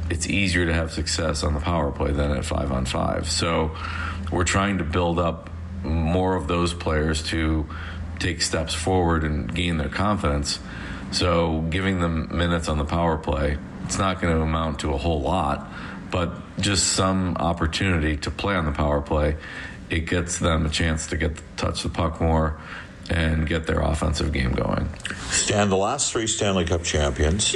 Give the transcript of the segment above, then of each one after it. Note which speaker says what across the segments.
Speaker 1: it's easier to have success on the power play than at 5-on-5. So we're trying to build up more of those players to take steps forward and gain their confidence. So giving them minutes on the power play, it's not going to amount to a whole lot, but just some opportunity to play on the power play, it gets them a chance to touch the puck more and get their offensive game going.
Speaker 2: Stan, the last 3 Stanley Cup champions,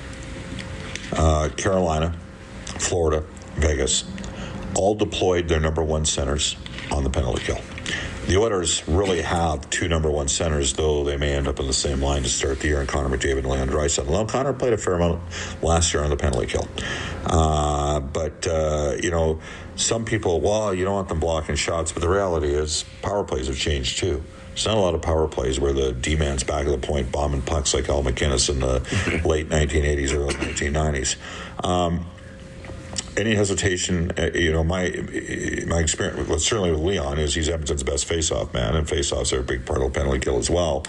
Speaker 2: Carolina, Florida, Vegas, all deployed their number 1 centers on the penalty kill. The Oilers really have 2 number 1 centers, though they may end up in the same line to start the year, and Connor McDavid and Leon Draisaitl. Well, Connor played a fair amount last year on the penalty kill. Some people, you don't want them blocking shots, but the reality is power plays have changed too. There's not a lot of power plays where the D-man's back of the point bombing pucks like Al McInnes in the late 1980s, early 1990s. Any hesitation, my experience, certainly with Leon, is he's Edmonton's best face-off man, and face-offs are a big part of the penalty kill as well.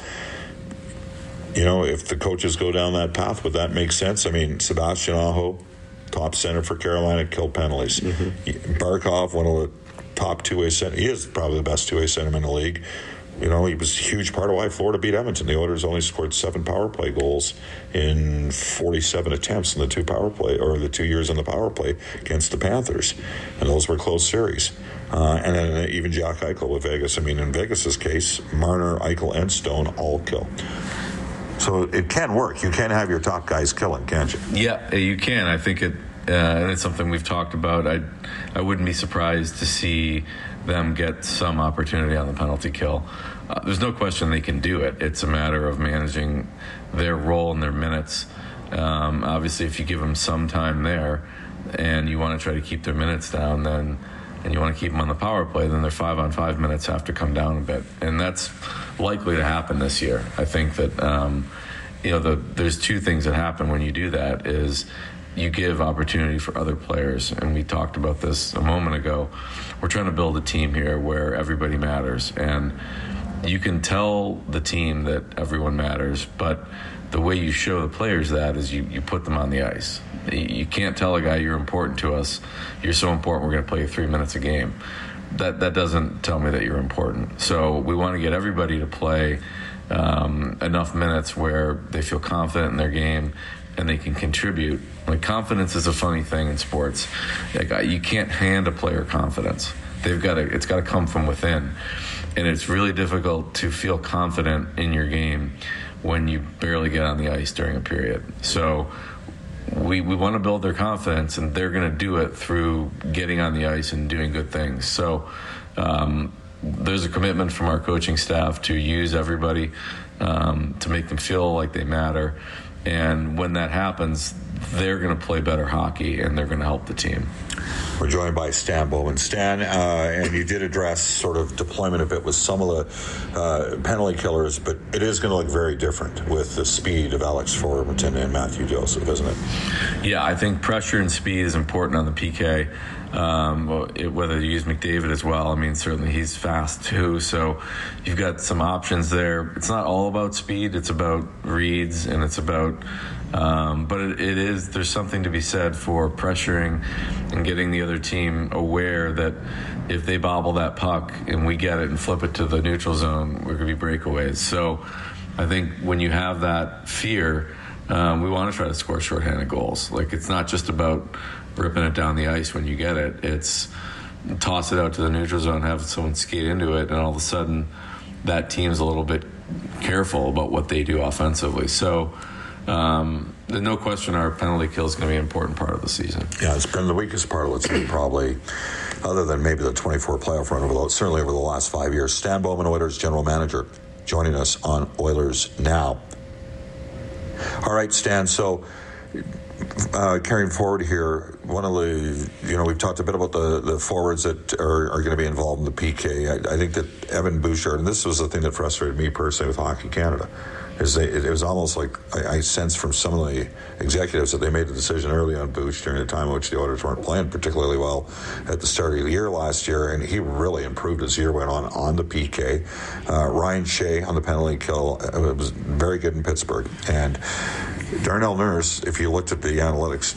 Speaker 2: If the coaches go down that path, would that make sense? I mean, Sebastian Aho, top center for Carolina, killed penalties. Mm-hmm. Barkov, one of the top two-way centers. He is probably the best two-way centerman in the league. He was a huge part of why Florida beat Edmonton. The Oilers only scored 7 power play goals in 47 attempts in the 2 years on the power play against the Panthers, and those were close series. And then even Jack Eichel with Vegas. I mean, in Vegas's case, Marner, Eichel, and Stone all kill. So it can work. You can have your top guys killing, can't you?
Speaker 1: Yeah, you can. I think it's something we've talked about. I wouldn't be surprised to see them get some opportunity on the penalty kill. There's no question they can do it. It's a matter of managing their role and their minutes. Obviously, if you give them some time there and you want to try to keep their minutes down, and you want to keep them on the power play, then their 5-on-5 minutes have to come down a bit. And that's likely to happen this year. I think that, there's 2 things that happen when you do that is you give opportunity for other players. And we talked about this a moment ago. We're trying to build a team here where everybody matters. And you can tell the team that everyone matters, but the way you show the players that is you put them on the ice. You can't tell a guy, you're important to us, you're so important, we're going to play you 3 minutes a game. That doesn't tell me that you're important. So we want to get everybody to play enough minutes where they feel confident in their game and they can contribute. Like, confidence is a funny thing in sports. Like, you can't hand a player confidence. It's got to come from within. And it's really difficult to feel confident in your game when you barely get on the ice during a period. So we want to build their confidence, and they're going to do it through getting on the ice and doing good things. So there's a commitment from our coaching staff to use everybody to make them feel like they matter. And when that happens, they're going to play better hockey, and they're going to help the team.
Speaker 2: We're joined by Stan Bowman. Stan, and you did address sort of deployment a bit with some of the penalty killers, but it is going to look very different with the speed of Alex Formenton and Matthew Joseph, isn't it?
Speaker 1: Yeah, I think pressure and speed is important on the PK. Whether you use McDavid as well, I mean, certainly he's fast too, so you've got some options there. It's not all about speed, it's about reads, and it's about but there's something to be said for pressuring and getting the other team aware that if they bobble that puck and we get it and flip it to the neutral zone, we're going to be breakaways. So I think when you have that fear, we want to try to score shorthanded goals. Like, it's not just about ripping it down the ice when you get it. It's toss it out to the neutral zone, have someone skate into it, and all of a sudden that team's a little bit careful about what they do offensively. So there's no question our penalty kill is going to be an important part of the season.
Speaker 2: Yeah, it's been the weakest part of the team probably, other than maybe the 24 playoff run, certainly over the last 5 years. Stan Bowman, Oilers general manager, joining us on Oilers Now. All right, Stan, so carrying forward here, one of the, we've talked a bit about the forwards that are going to be involved in the PK. I think that Evan Bouchard, and this was the thing that frustrated me personally with Hockey Canada, is it was almost like I sensed from some of the executives that they made the decision early on Bouch during a time in which the Oilers weren't playing particularly well at the start of the year last year, and he really improved as the year went on the PK. Ryan Shea on the penalty kill was very good in Pittsburgh, and Darnell Nurse, if you looked at the analytics